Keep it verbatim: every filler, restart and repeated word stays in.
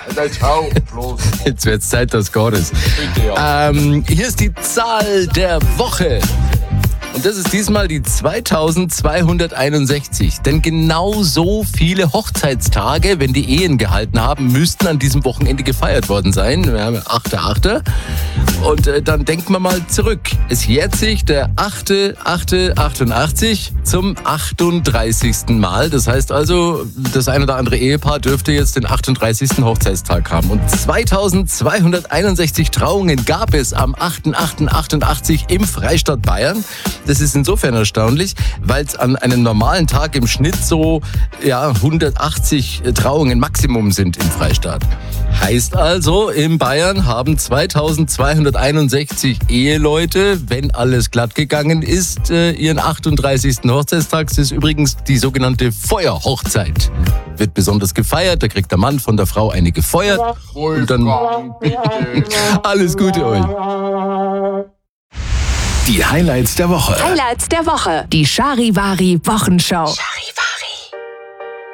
Jetzt wird's Zeit, dass Gottes. Ähm, hier ist die Zahl der Woche. Und das ist diesmal die zweitausendzweihunderteinundsechzig. Denn genau so viele Hochzeitstage, wenn die Ehen gehalten haben, müssten an diesem Wochenende gefeiert worden sein. Wir haben achter achter Und äh, dann denken wir mal zurück. Es jährt sich der achter achter achtundachtzig zum achtunddreißigsten Mal. Das heißt also, das ein oder andere Ehepaar dürfte jetzt den achtunddreißigsten Hochzeitstag haben. Und zweitausendzweihunderteinundsechzig Trauungen gab es am achter achter achtundachtzig im Freistaat Bayern. Das ist insofern erstaunlich, weil es an einem normalen Tag im Schnitt so ja, hundertachtzig Trauungen Maximum sind im Freistaat. Heißt also, in Bayern haben zweitausendzweihunderteinundsechzig Eheleute, wenn alles glatt gegangen ist, ihren achtunddreißigsten Hochzeitstag. Das ist übrigens die sogenannte Feuerhochzeit. Wird besonders gefeiert, da kriegt der Mann von der Frau eine gefeuert und dann alles Gute euch. Die Highlights der Woche. Highlights der Woche. Die Charivari Wochenschau.